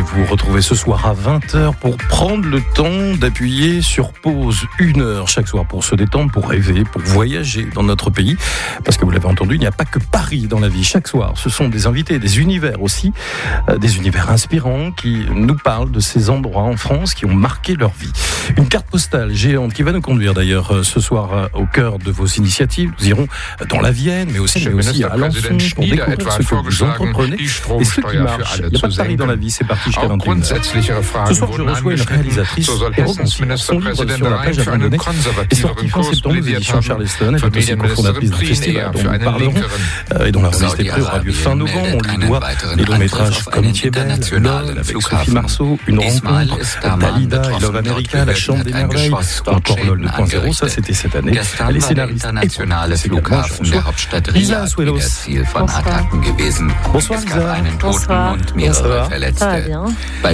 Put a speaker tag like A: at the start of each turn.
A: vous retrouver ce soir à 20h pour prendre le temps d'appuyer sur pause 1 heure chaque soir pour se détendre, pour rêver, pour voyager dans notre pays. Parce que vous l'avez entendu, il n'y a pas que Paris dans la vie. Chaque soir, ce sont des invités, des univers aussi, des univers inspirants qui nous parlent de ces endroits en France qui ont marqué leur vie. Une carte postale géante qui va nous conduire d'ailleurs ce soir au cœur de vos initiatives. Nous irons dans la Vienne, mais aussi à Alençon pour découvrir ce que vous entreprenez et ce qui marche. Il n'y a pas de Paris dans la vie, c'est parti jusqu'à 21h. Ce soir, je reçois une réalisatrice et romancière. Son livre sur la plage abandonnée est sorti fin septembre aux éditions Charleston. Elle est aussi cofondatrice d'un festival dont nous parlerons et dont la remise des prix aura lieu fin novembre. On lui doit des longs métrages comme Thiebel, LOL avec Sophie Marceau, Une rencontre, Dalida et Love America, La Chambre des merveilles, encore LOL 2.0, ça c'était cette année. Elle est scénariste et Lisa Azuelos.
B: Bonsoir Lisa.
C: Bonsoir.
B: Ça va bien.